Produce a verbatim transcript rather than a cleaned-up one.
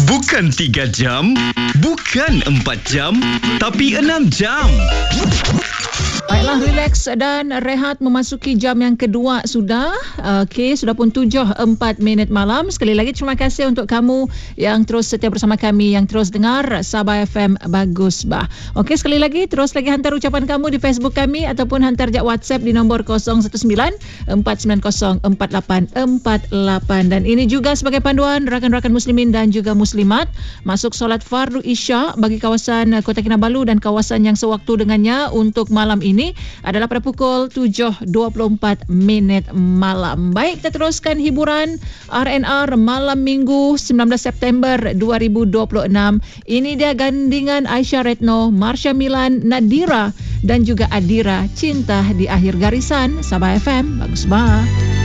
Bukan tiga jam, bukan empat jam, tapi enam jam. Baiklah, relax dan rehat memasuki jam yang kedua sudah. Okey, sudah pun tujuh empat minit malam. Sekali lagi terima kasih untuk kamu yang terus setia bersama kami, yang terus dengar Sabah F M Bagus Bah. Okey, sekali lagi terus lagi hantar ucapan kamu di Facebook kami ataupun hantar je WhatsApp di nombor kosong satu sembilan empat sembilan kosong empat lapan empat lapan. Dan ini juga sebagai panduan rakan-rakan muslimin dan juga muslimat masuk solat fardu Isya bagi kawasan Kota Kinabalu dan kawasan yang sewaktu dengannya untuk malam ini ini adalah pada pukul tujuh dua puluh empat minit malam. Baik, kita teruskan hiburan R and R malam Minggu sembilan belas September dua ribu dua puluh enam. Ini dia gandingan Aisyah Retno, Marsha Milan, Nadira dan juga Adira, Cinta di Akhir Garisan. Sabah F M Bagus Bah.